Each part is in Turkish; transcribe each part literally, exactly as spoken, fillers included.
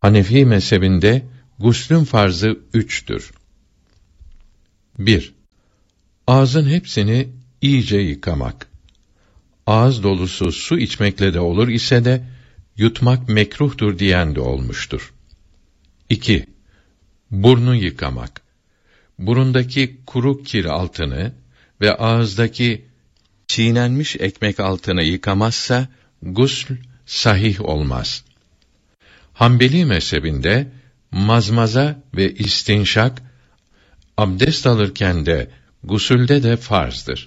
Hanefi mezhebinde guslün farzı üçtür. bir. Ağzın hepsini iyice yıkamak. Ağız dolusu su içmekle de olur ise de yutmak mekruhtur diyen de olmuştur. iki. Burnu yıkamak. Burundaki kuru kir altını ve ağızdaki çiğnenmiş ekmek altını yıkamazsa gusl sahih olmaz. Hanbeli mezhebinde mazmaza ve istinşak abdest alırken de gusülde de farzdır.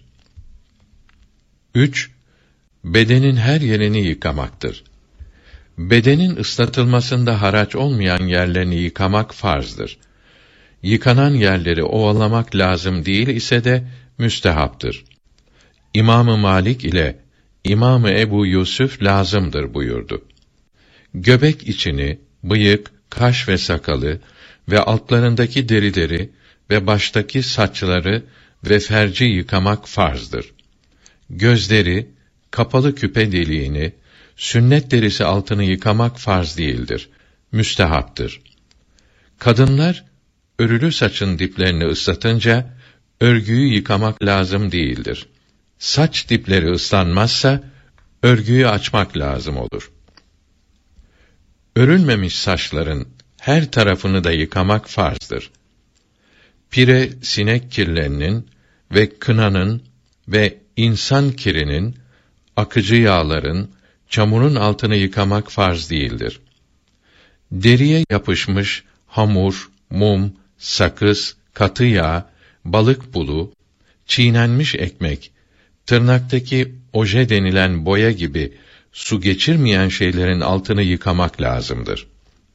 üç. Bedenin her yerini yıkamaktır. Bedenin ıslatılmasında haraç olmayan yerlerini yıkamak farzdır. Yıkanan yerleri ovalamak lazım değil ise de müstehaptır. İmam-ı Malik ile İmam-ı Ebu Yusuf lazımdır buyurdu. Göbek içini, bıyık, kaş ve sakalı ve altlarındaki derileri ve baştaki saçları ve ferci yıkamak farzdır. Gözleri, kapalı küpe deliğini, sünnet derisi altını yıkamak farz değildir, müstehaptır. Kadınlar, örülü saçın diplerini ıslatınca, örgüyü yıkamak lazım değildir. Saç dipleri ıslanmazsa, örgüyü açmak lazım olur. Örülmemiş saçların her tarafını da yıkamak farzdır. Pire, sinek kirlerinin ve kınanın ve insan kirinin, akıcı yağların, çamurun altını yıkamak farz değildir. Deriye yapışmış hamur, mum, sakız, katı yağ, balık bulu, çiğnenmiş ekmek, tırnaktaki oje denilen boya gibi su geçirmeyen şeylerin altını yıkamak lazımdır.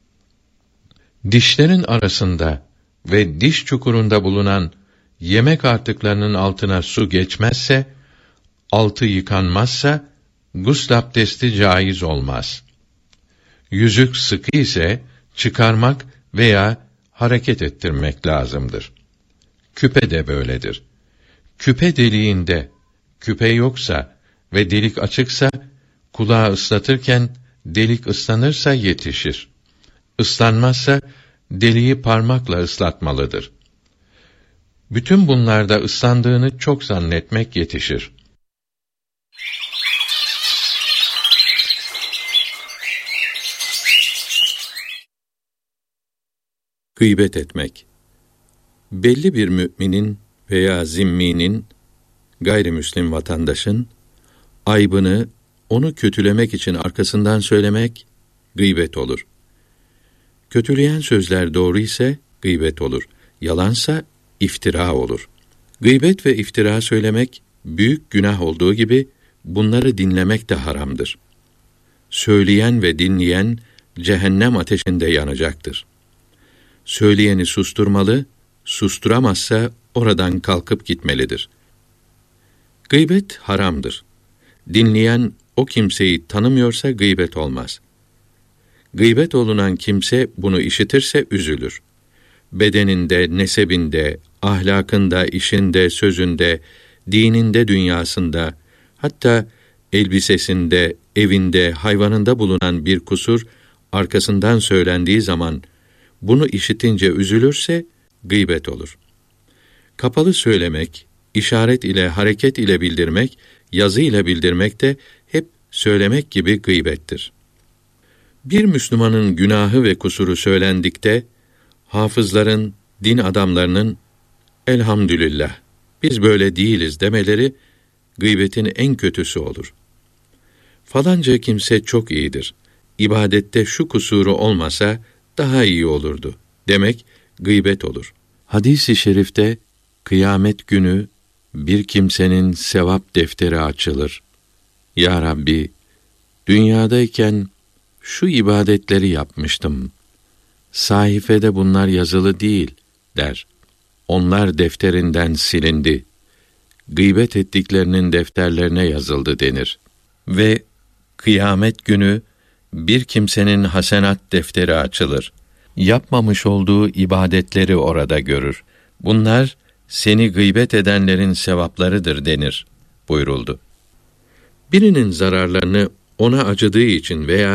Dişlerin arasında ve diş çukurunda bulunan yemek artıklarının altına su geçmezse, altı yıkanmazsa, gusl abdesti caiz olmaz. Yüzük sıkı ise, çıkarmak veya hareket ettirmek lazımdır. Küpe de böyledir. Küpe deliğinde, küpe yoksa ve delik açıksa, kulağı ıslatırken, delik ıslanırsa yetişir. Islanmazsa, deliği parmakla ıslatmalıdır. Bütün bunlarda ıslandığını çok zannetmek yetişir. Gıybet etmek. Belli bir müminin veya zimminin, gayrimüslim vatandaşın, aybını, onu kötülemek için arkasından söylemek, gıybet olur. Kötüleyen sözler doğru ise, gıybet olur. Yalansa, iftira olur. Gıybet ve iftira söylemek, büyük günah olduğu gibi, bunları dinlemek de haramdır. Söyleyen ve dinleyen, cehennem ateşinde yanacaktır. Söyleyeni susturmalı, susturamazsa oradan kalkıp gitmelidir. Gıybet haramdır. Dinleyen o kimseyi tanımıyorsa gıybet olmaz. Gıybet olunan kimse bunu işitirse üzülür. Bedeninde, nesebinde, ahlakında, işinde, sözünde, dininde, dünyasında, hatta elbisesinde, evinde, hayvanında bulunan bir kusur arkasından söylendiği zaman bunu işitince üzülürse gıybet olur. Kapalı söylemek, işaret ile, hareket ile bildirmek, yazı ile bildirmek de hep söylemek gibi gıybettir. Bir Müslümanın günahı ve kusuru söylendikte, hafızların, din adamlarının, elhamdülillah, biz böyle değiliz demeleri, gıybetin en kötüsü olur. Falanca kimse çok iyidir, ibadette şu kusuru olmasa, daha iyi olurdu demek, gıybet olur. Hadis-i şerifte, kıyamet günü, bir kimsenin sevap defteri açılır. Ya Rabbi, dünyadayken, şu ibadetleri yapmıştım. Sahifede bunlar yazılı değil, der. Onlar defterinden silindi. Gıybet ettiklerinin defterlerine yazıldı denir. Ve kıyamet günü, bir kimsenin hasenat defteri açılır. Yapmamış olduğu ibadetleri orada görür. Bunlar, seni gıybet edenlerin sevaplarıdır denir, buyuruldu. Birinin zararlarını ona acıdığı için veya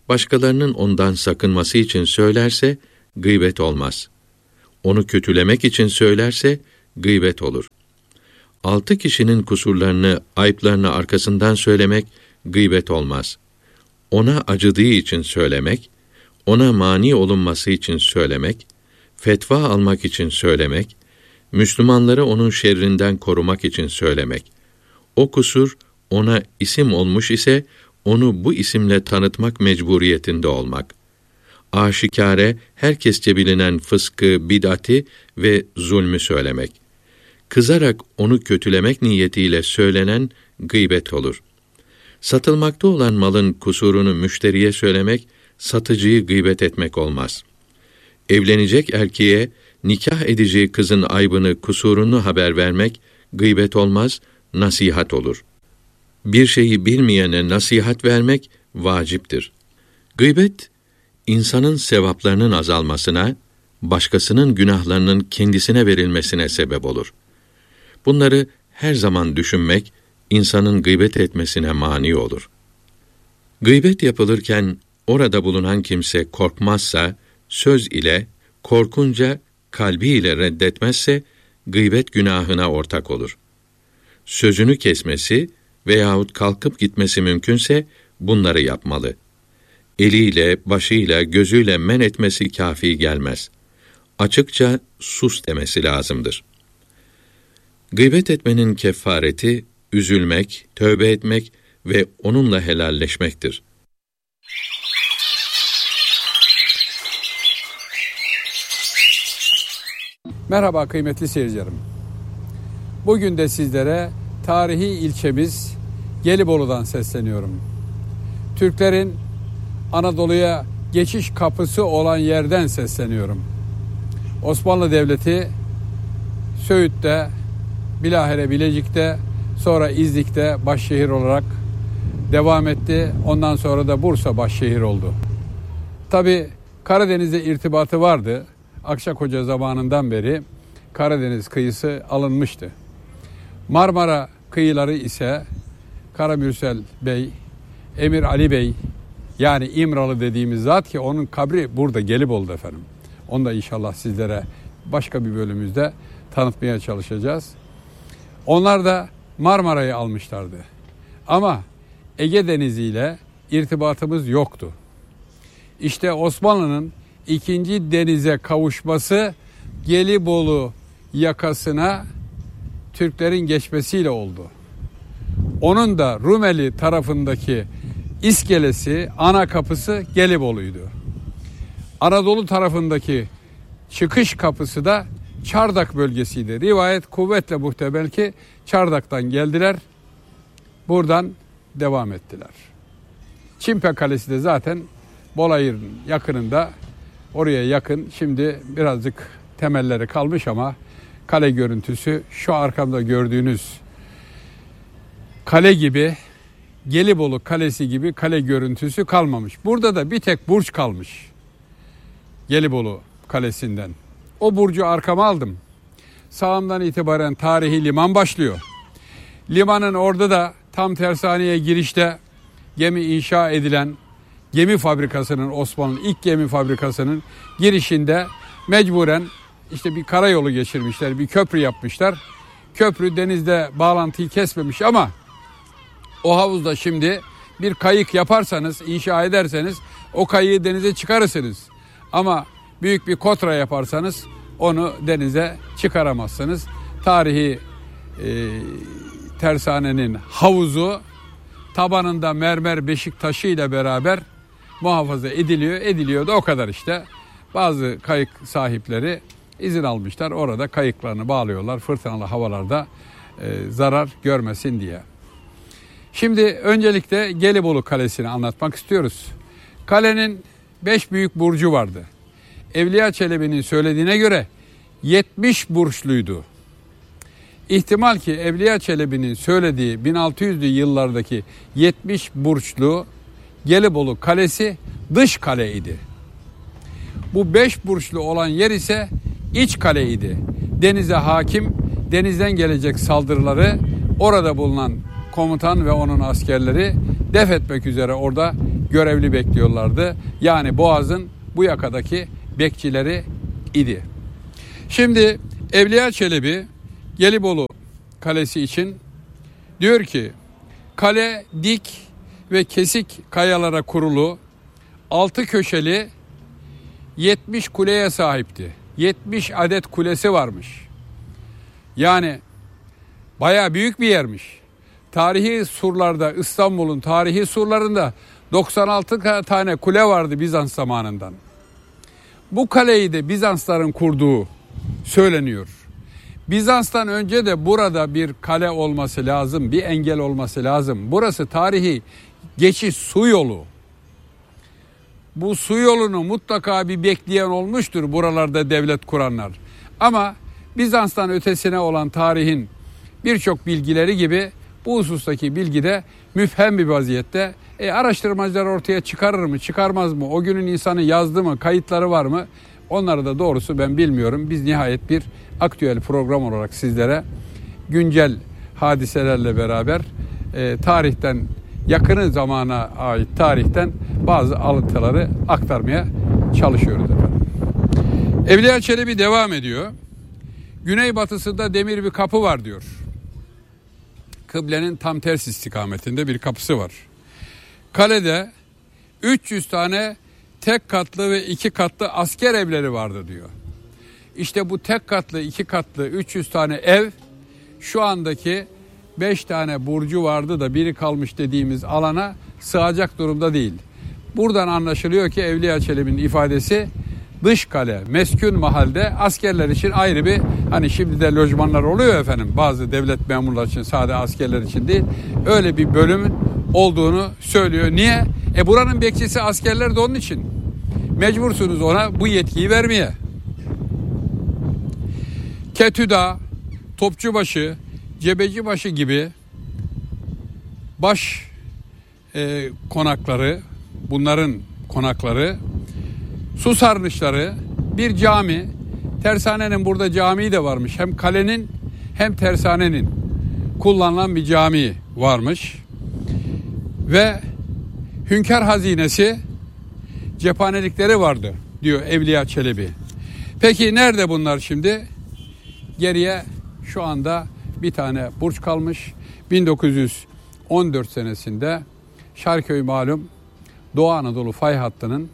başkalarının ondan sakınması için söylerse, gıybet olmaz. Onu kötülemek için söylerse, gıybet olur. Altı kişinin kusurlarını, ayıplarını arkasından söylemek, gıybet olmaz. Ona acıdığı için söylemek, ona mani olunması için söylemek, fetva almak için söylemek, Müslümanları onun şerrinden korumak için söylemek. O kusur, ona isim olmuş ise, onu bu isimle tanıtmak mecburiyetinde olmak. Aşikare, herkesçe bilinen fıskı, bid'ati ve zulmü söylemek. Kızarak onu kötülemek niyetiyle söylenen gıybet olur. Satılmakta olan malın kusurunu müşteriye söylemek, satıcıyı gıybet etmek olmaz. Evlenecek erkeğe, nikah edeceği kızın aybını, kusurunu haber vermek, gıybet olmaz, nasihat olur. Bir şeyi bilmeyene nasihat vermek, vaciptir. Gıybet, insanın sevaplarının azalmasına, başkasının günahlarının kendisine verilmesine sebep olur. Bunları her zaman düşünmek, insanın gıybet etmesine mani olur. Gıybet yapılırken, orada bulunan kimse korkmazsa, söz ile, korkunca kalbiyle reddetmezse, gıybet günahına ortak olur. Sözünü kesmesi veyahut kalkıp gitmesi mümkünse, bunları yapmalı. Eliyle, başıyla, gözüyle men etmesi kâfi gelmez. Açıkça sus demesi lazımdır. Gıybet etmenin kefareti, üzülmek, tövbe etmek ve onunla helalleşmektir. Merhaba kıymetli seyircilerim. Bugün de sizlere tarihi ilçemiz Gelibolu'dan sesleniyorum. Türklerin Anadolu'ya geçiş kapısı olan yerden sesleniyorum. Osmanlı Devleti Söğüt'te, bilahare Bilecik'te, sonra İznik'te başşehir olarak devam etti. Ondan sonra da Bursa başşehir oldu. Tabii Karadeniz'de irtibatı vardı. Akçakoca zamanından beri Karadeniz kıyısı alınmıştı. Marmara kıyıları ise Karamürsel Bey, Emir Ali Bey, yani İmralı dediğimiz zat ki onun kabri burada Gelibolu'da efendim. Onu da inşallah sizlere başka bir bölümümüzde tanıtmaya çalışacağız. Onlar da Marmara'yı almışlardı. Ama Ege Denizi ile irtibatımız yoktu. İşte Osmanlı'nın ikinci denize kavuşması Gelibolu yakasına Türklerin geçmesiyle oldu. Onun da Rumeli tarafındaki iskelesi, ana kapısı Gelibolu'ydu. Anadolu tarafındaki çıkış kapısı da Çardak bölgesiydi. Rivayet kuvvetle muhtemel ki Çardak'tan geldiler, buradan devam ettiler. Çimpe Kalesi de zaten Bolayır'ın yakınında, oraya yakın. Şimdi birazcık temelleri kalmış ama kale görüntüsü şu arkamda gördüğünüz kale gibi, Gelibolu Kalesi gibi kale görüntüsü kalmamış. Burada da bir tek burç kalmış Gelibolu Kalesi'nden. O burcu arkama aldım. Sağımdan itibaren tarihi liman başlıyor. Limanın orada da tam tersaneye girişte gemi inşa edilen gemi fabrikasının, Osmanlı ilk gemi fabrikasının girişinde mecburen işte bir karayolu geçirmişler, bir köprü yapmışlar. Köprü denizde bağlantıyı kesmemiş ama o havuzda şimdi bir kayık yaparsanız, inşa ederseniz o kayığı denize çıkarırsınız. Ama büyük bir kotra yaparsanız onu denize çıkaramazsınız. Tarihi e, tersanenin havuzu tabanında mermer beşik taşı ile beraber muhafaza ediliyor. Ediliyor da o kadar işte. Bazı kayık sahipleri izin almışlar. Orada kayıklarını bağlıyorlar. Fırtınalı havalarda e, zarar görmesin diye. Şimdi öncelikle Gelibolu Kalesi'ni anlatmak istiyoruz. Kalenin beş büyük burcu vardı. Evliya Çelebi'nin söylediğine göre yetmiş burçluydu. İhtimal ki Evliya Çelebi'nin söylediği bin altı yüzlü yıllardaki yetmiş burçlu Gelibolu Kalesi dış kaleydi. Bu beş burçlu olan yer ise iç kaleydi. Denize hakim, denizden gelecek saldırıları orada bulunan komutan ve onun askerleri def etmek üzere orada görevli bekliyorlardı. Yani Boğaz'ın bu yakadaki bekçileri idi. Şimdi Evliya Çelebi Gelibolu Kalesi için diyor ki, kale dik ve kesik kayalara kurulu, altı köşeli yetmiş kuleye sahipti. yetmiş adet kulesi varmış. Yani bayağı büyük bir yermiş. Tarihi surlarda, İstanbul'un tarihi surlarında doksan altı tane kule vardı Bizans zamanından. Bu kaleyi de Bizansların kurduğu söyleniyor. Bizans'tan önce de burada bir kale olması lazım, bir engel olması lazım. Burası tarihi geçiş su yolu. Bu su yolunu mutlaka bir bekleyen olmuştur buralarda devlet kuranlar. Ama Bizans'tan ötesine olan tarihin birçok bilgileri gibi bu husustaki bilgi de müphem bir vaziyette. E, araştırmacılar ortaya çıkarır mı, çıkarmaz mı? O günün insanı yazdı mı, kayıtları var mı? Onları da doğrusu ben bilmiyorum. Biz nihayet bir aktüel program olarak sizlere güncel hadiselerle beraber e, tarihten, yakını zamana ait tarihten bazı alıntıları aktarmaya çalışıyoruz efendim. Evliya Çelebi devam ediyor. Güneybatısında demir bir kapı var diyor. Kıblenin tam ters istikametinde bir kapısı var. Kalede üç yüz tane tek katlı ve iki katlı asker evleri vardı diyor. İşte bu tek katlı, iki katlı, üç yüz tane ev şu andaki beş tane burcu vardı da biri kalmış dediğimiz alana sığacak durumda değil. Buradan anlaşılıyor ki Evliya Çelebi'nin ifadesi dış kale, meskun mahalde askerler için ayrı bir, hani şimdi de lojmanlar oluyor efendim, bazı devlet memurları için, sadece askerler için değil, öyle bir bölümün olduğunu söylüyor. Niye? E buranın bekçisi askerler de onun için. Mecbursunuz ona bu yetkiyi vermeye. Ketüda, Topçubaşı, Cebecibaşı gibi baş e, konakları, bunların konakları, su sarnıçları, bir cami, tersanenin burada camii de varmış. Hem kalenin hem tersanenin kullanılan bir cami varmış. Ve hünkâr hazinesi, cephanelikleri vardı diyor Evliya Çelebi. Peki nerede bunlar şimdi? Geriye şu anda bir tane burç kalmış. bin dokuz yüz on dört senesinde Şarköy malum Doğu Anadolu fay hattının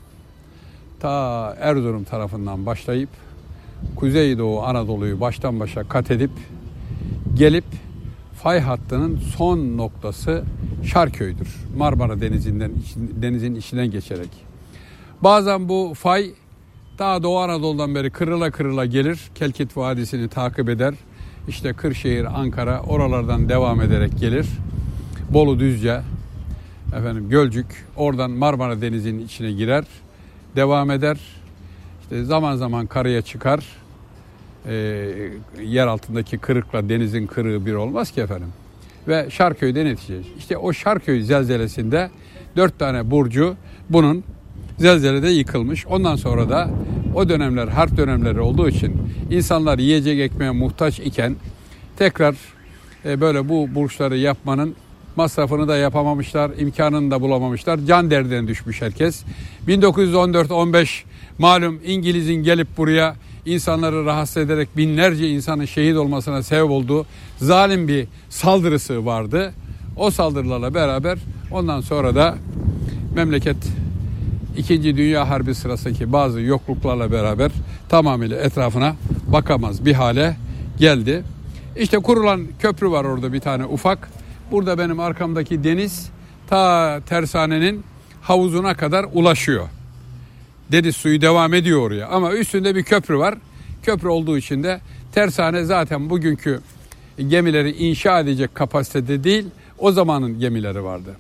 ta Erzurum tarafından başlayıp Kuzeydoğu Anadolu'yu baştan başa kat edip gelip fay hattının son noktası Şarköy'dür. Marmara Denizi'nden denizin içinden geçerek. Bazen bu fay daha Doğu Anadolu'dan beri kırıla kırıla gelir. Kelkit Vadisi'ni takip eder. İşte Kırşehir, Ankara, oralardan devam ederek gelir. Bolu, Düzce, efendim Gölcük, oradan Marmara Denizi'nin içine girer. Devam eder. İşte zaman zaman karaya çıkar. E, yer altındaki kırıkla denizin kırığı bir olmaz ki efendim. Ve Şarköy'de neticede. İşte o Şarköy zelzelesinde dört tane burcu bunun zelzelede yıkılmış. Ondan sonra da o dönemler harp dönemleri olduğu için insanlar yiyecek ekmeğe muhtaç iken tekrar e, böyle bu burçları yapmanın masrafını da yapamamışlar, imkanını da bulamamışlar. Can derdine düşmüş herkes. bin dokuz yüz on dört on beş malum İngiliz'in gelip buraya insanları rahatsız ederek binlerce insanın şehit olmasına sebep olduğu zalim bir saldırısı vardı. O saldırılarla beraber ondan sonra da memleket İkinci Dünya Harbi sırasındaki bazı yokluklarla beraber tamamıyla etrafına bakamaz bir hale geldi. İşte kurulan köprü var orada bir tane ufak. Burada benim arkamdaki deniz ta tersanenin havuzuna kadar ulaşıyor. Deniz suyu devam ediyor oraya ama üstünde bir köprü var. Köprü olduğu için de tersane zaten bugünkü gemileri inşa edecek kapasitede değil, o zamanın gemileri vardı.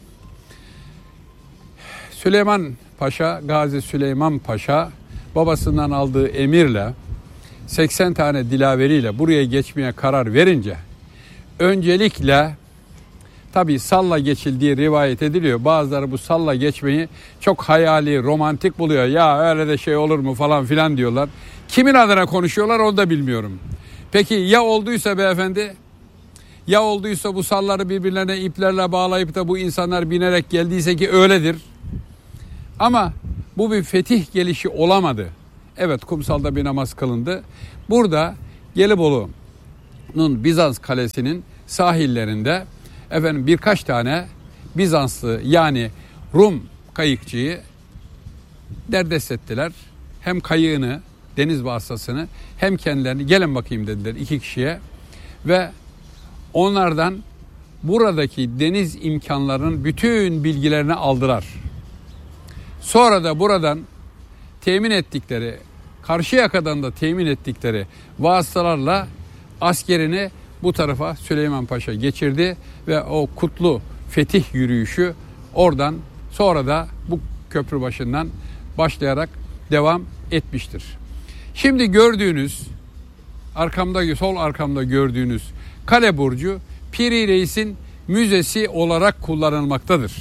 Süleyman Paşa, Gazi Süleyman Paşa babasından aldığı emirle seksen tane dilaveriyle buraya geçmeye karar verince öncelikle tabii salla geçildiği rivayet ediliyor. Bazıları bu salla geçmeyi çok hayali, romantik buluyor. Ya öyle de şey olur mu falan filan diyorlar. Kimin adına konuşuyorlar onu da bilmiyorum. Peki ya olduysa beyefendi? Ya olduysa bu salları birbirlerine iplerle bağlayıp da bu insanlar binerek geldiyse ki öyledir. Ama bu bir fetih gelişi olamadı. Evet, kumsalda bir namaz kılındı. Burada Gelibolu'nun Bizans kalesinin sahillerinde efendim birkaç tane Bizanslı yani Rum kayıkçıyı derdest ettiler. Hem kayığını, deniz vasıtasını hem kendilerini gelin bakayım dediler iki kişiye. Ve onlardan buradaki deniz imkanlarının bütün bilgilerini aldılar. Sonra da buradan temin ettikleri, Karşıyaka'dan da temin ettikleri vasıtalarla askerini bu tarafa Süleyman Paşa geçirdi ve o kutlu fetih yürüyüşü oradan sonra da bu köprü başından başlayarak devam etmiştir. Şimdi gördüğünüz arkamda, sol arkamda gördüğünüz kale burcu Piri Reis'in müzesi olarak kullanılmaktadır.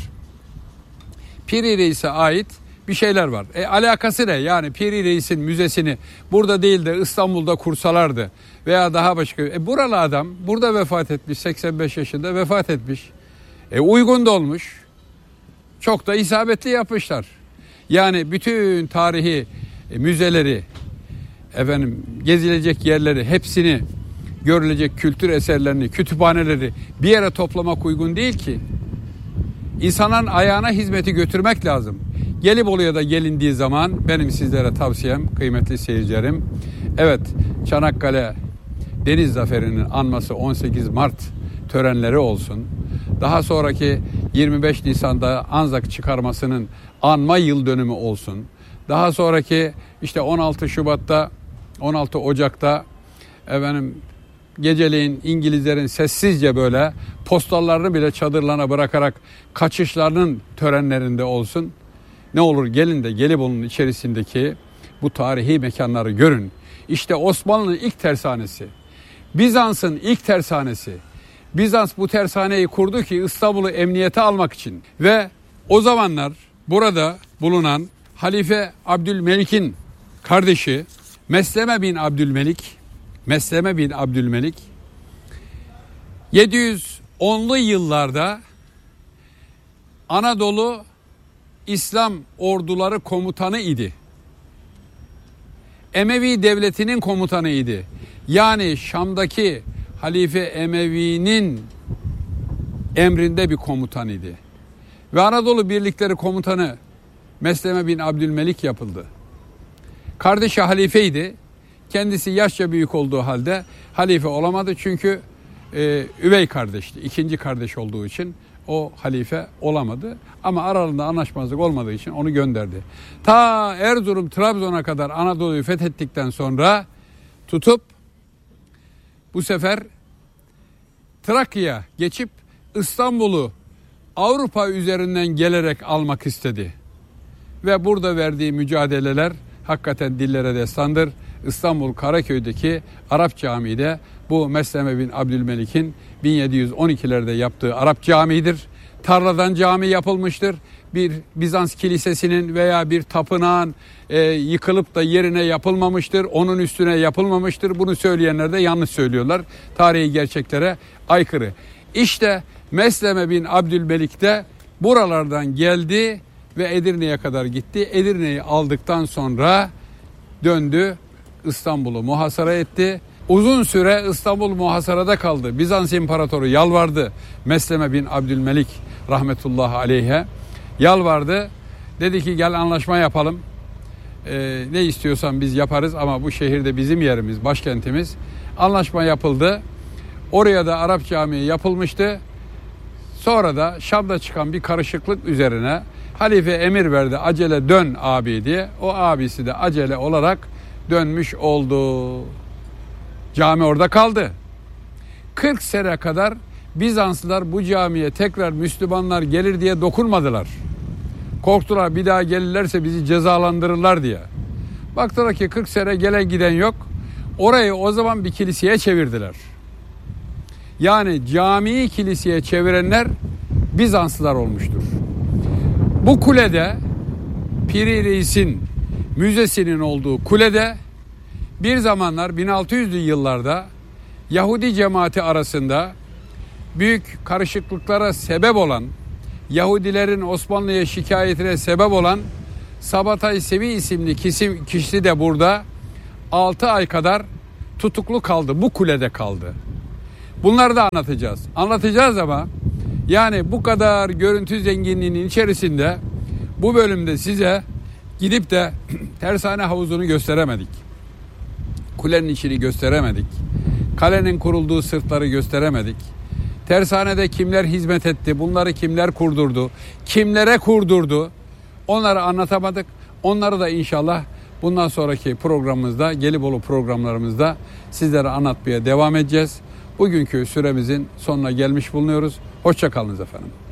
Piri Reis'e ait bir şeyler var. E, alakası ne? Yani Piri Reis'in müzesini burada değil de İstanbul'da kursalardı veya daha başka. E, buralı adam burada vefat etmiş, seksen beş yaşında vefat etmiş. E, uygun da olmuş. Çok da isabetli yapmışlar. Yani bütün tarihi e, müzeleri, efendim gezilecek yerleri, hepsini, görülecek kültür eserlerini, kütüphaneleri bir yere toplamak uygun değil ki. İnsanların ayağına hizmeti götürmek lazım. Gelibolu'ya da gelindiği zaman benim sizlere tavsiyem, kıymetli seyircilerim, evet, Çanakkale Deniz Zaferi'nin anması on sekiz Mart törenleri olsun. Daha sonraki yirmi beş Nisan'da Anzak çıkarmasının anma yıl dönümü olsun. Daha sonraki işte on altı Şubat'ta, on altı Ocak'ta efendim geceleyin İngilizlerin sessizce böyle postallarını bile çadırlarına bırakarak kaçışlarının törenlerinde olsun. Ne olur gelin de Gelibolu'nun içerisindeki bu tarihi mekanları görün. İşte Osmanlı'nın ilk tersanesi, Bizans'ın ilk tersanesi. Bizans bu tersaneyi kurdu ki İstanbul'u emniyete almak için. Ve o zamanlar burada bulunan Halife Abdülmelik'in kardeşi Mesleme bin Abdülmelik, Mesleme bin Abdülmelik yedi yüz onlu yıllarda Anadolu İslam orduları komutanı idi. Emevi devletinin komutanı idi. Yani Şam'daki Halife Emevi'nin emrinde bir komutan idi. Ve Anadolu birlikleri komutanı Mesleme bin Abdülmelik yapıldı. Kardeşi halifeydi. Kendisi yaşça büyük olduğu halde halife olamadı çünkü e, üvey kardeşti. İkinci kardeş olduğu için o halife olamadı. Ama aralarında anlaşmazlık olmadığı için onu gönderdi. Ta Erzurum, Trabzon'a kadar Anadolu'yu fethettikten sonra tutup bu sefer Trakya'ya geçip İstanbul'u Avrupa üzerinden gelerek almak istedi. Ve burada verdiği mücadeleler hakikaten dillere destandır. İstanbul Karaköy'deki Arap Camii'de bu Mesleme bin Abdülmelik'in bin yedi yüz on ikilerde yaptığı Arap Camii'dir. Tarladan cami yapılmıştır. Bir Bizans kilisesinin veya bir tapınağın e, yıkılıp da yerine yapılmamıştır. Onun üstüne yapılmamıştır. Bunu söyleyenler de yanlış söylüyorlar. Tarihi gerçeklere aykırı. İşte Mesleme bin Abdülmelik de buralardan geldi ve Edirne'ye kadar gitti. Edirne'yi aldıktan sonra döndü, İstanbul'u muhasara etti. Uzun süre İstanbul muhasarada kaldı. Bizans İmparatoru yalvardı. Mesleme bin Abdülmelik rahmetullahi aleyhe yalvardı. Dedi ki gel anlaşma yapalım. Ee, ne istiyorsan biz yaparız ama bu şehirde bizim yerimiz, başkentimiz. Anlaşma yapıldı. Oraya da Arap Camii yapılmıştı. Sonra da Şam'da çıkan bir karışıklık üzerine halife emir verdi, acele dön abi diye. O abisi de acele olarak dönmüş oldu. Cami orada kaldı. kırk sene kadar Bizanslılar bu camiye tekrar Müslümanlar gelir diye dokunmadılar. Korktular, bir daha gelirlerse bizi cezalandırırlar diye. Baktılar ki kırk sene gelen giden yok. Orayı o zaman bir kiliseye çevirdiler. Yani camiyi kiliseye çevirenler Bizanslılar olmuştur. Bu kulede, Piri Reis'in müzesinin olduğu kulede bir zamanlar bin altı yüzlü yıllarda Yahudi cemaati arasında büyük karışıklıklara sebep olan, Yahudilerin Osmanlı'ya şikayetine sebep olan Sabatay Sevi isimli kişi, kişi de burada altı ay kadar tutuklu kaldı. Bu kulede kaldı. Bunları da anlatacağız. Anlatacağız ama yani bu kadar görüntü zenginliğinin içerisinde bu bölümde size gidip de tersane havuzunu gösteremedik. Kulenin içini gösteremedik. Kalenin kurulduğu sırtları gösteremedik. Tersanede kimler hizmet etti, bunları kimler kurdurdu, kimlere kurdurdu, onları anlatamadık. Onları da inşallah bundan sonraki programımızda, Gelibolu programlarımızda sizlere anlatmaya devam edeceğiz. Bugünkü süremizin sonuna gelmiş bulunuyoruz. Hoşça kalınız efendim.